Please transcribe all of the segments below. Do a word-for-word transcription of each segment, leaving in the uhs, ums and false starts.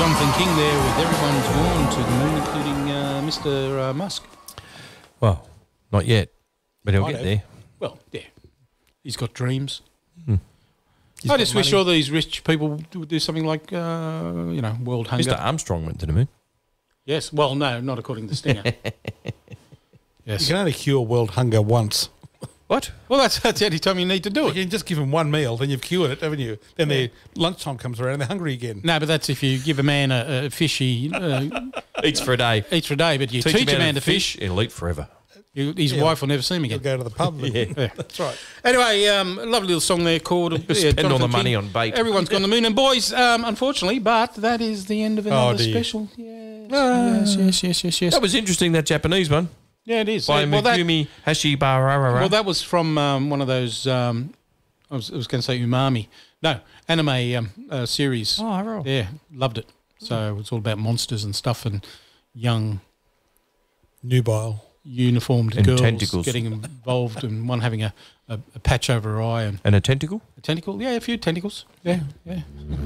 Jonathan King there with Everyone's Gone to the Moon, including uh, Mister Uh, Musk. Well, not yet, but he'll Might get have. there. Well, yeah. He's got dreams. Hmm. I just wish all these rich people would do something like, uh, you know, World Hunger. Mister Armstrong went to the moon. Yes. Well, no, not according to Stinger. Yes. You can only cure world hunger once. What? Well, that's, that's the only time you need to do You it. can just give them one meal, then you've cured it, haven't you? Then their lunchtime comes around and they're hungry again. No, but that's if you give a man a, a fishy, uh, Eats for a day. eats for a day, but you teach, a man to fish, He'll eat forever. you, his Yeah. wife will never see him You'll again. go to the pub. Yeah. Yeah. That's right. Anyway, um, a lovely little song there called uh, Spend all Jonathan the money King. on bait. Everyone's Gone to the Moon. And boys, um, unfortunately, but that is the end of another dear. special. Yes, yes, yes, yes, yes, yes. That was interesting, that Japanese one. Yeah, it is. By well, that, Megumi Hashibarara. well, that was from um, one of those, um, I was, I was going to say umami. No, anime um, uh, series. Oh, right. Yeah, loved it. So it's all about monsters and stuff and young Nubile. uniformed And girls tentacles. getting involved and one having a, a, a patch over her eye and And a tentacle? a tentacle. Yeah, a few tentacles. Yeah, yeah.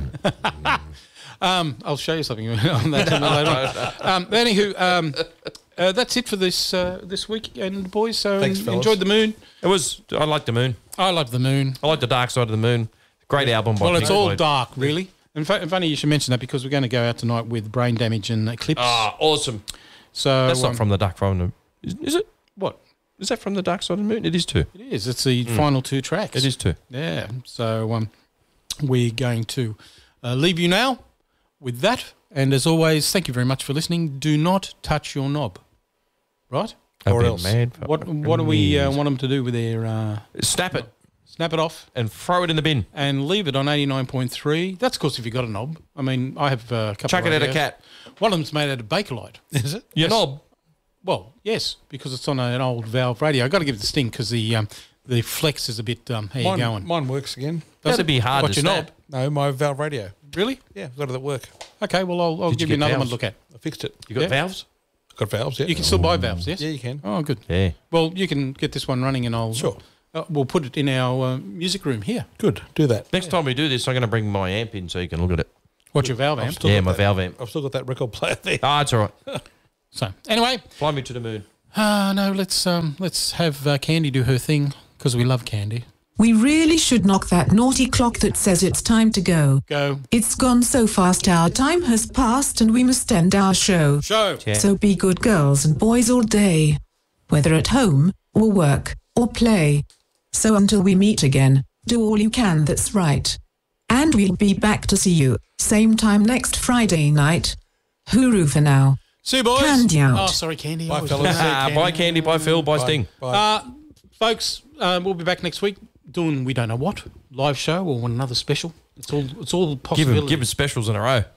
um, I'll show you something on that later on. Um, anywho, um, uh, that's it for this uh, this week, and boys. So Thanks, fellas. enjoyed the moon. It was, I like the moon. I love the moon. I like the dark side of the moon. Great album by Well, Pink it's all Floyd. dark, really. In fact, funny you should mention that because we're going to go out tonight with Brain Damage and Eclipse. Ah, awesome. so That's um, not from the dark side of the moon. Is, is it? what Is that from the dark side of the moon? It is too. it is. It's the final two tracks. It is too. Yeah. So um, we're going to uh, leave you now with that. And as always, thank you very much for listening. Do not touch your knob. Right? I've Or been else. mad for What fucking What do we uh, years. want them to do with their uh, Snap it snap it off and throw it in the bin. and leave it on eighty-nine point three? That's of course if you've got a knob. I mean, I have uh, a couple. Chuck of it at a ideas. cat. One of them's made out of Bakelite. Is it? Your knob. Well, yes, because it's on an old valve radio. I've got to give it the sting because the um, the flex is a bit. Um, how you Mine, going? mine works again. That'd be hard What's to your snap. knob? No, my valve radio. Really? Yeah, I've got it at work. Okay, well, I'll, I'll Did you give you get another one valves? to look at. I fixed it. You got Yeah. valves? Got valves, yeah. You can still buy valves, yes? Yeah, you can. Oh, good. Yeah. Well, you can get this one running and I'll... Sure. Uh, we'll put it in our uh, music room here. Good. Do that. Next time we do this, I'm going to bring my amp in so you can look at it. What's your valve I've amp? still Yeah, got my that- valve amp. I've still got that record player there. Ah, it's all right. So, anyway, Fly me to the moon. uh, no, let's um, let's have uh, Candy do her thing because we love Candy. We really should knock that naughty clock that says it's time to go. Go. It's gone so fast, our time has passed and we must end our show. Show. Yeah. So be good girls and boys all day, whether at home, or work, or play. So until we meet again, do all you can that's right. And we'll be back to see you, same time next Friday night. Hooroo for now. See you, boys. Candy out. Oh, sorry, Candy. I Bye, was- fellas. Ah, bye, Candy. Bye, Phil. Bye, Sting. Bye. Uh, folks, uh, we'll be back next week doing we don't know what live show or another special. It's all it's all Give possibility. him, give him specials in a row.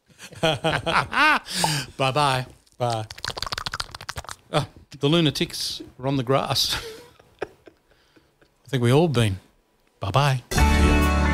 Bye bye. Bye. Oh, the lunatics are on the grass. I think we all been. Bye bye.